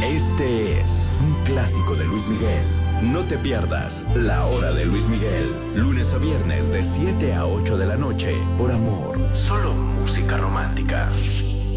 Este es un clásico de Luis Miguel. No te pierdas La Hora de Luis Miguel, lunes a viernes de 7 a 8 de la noche, por Amor. Solo música romántica.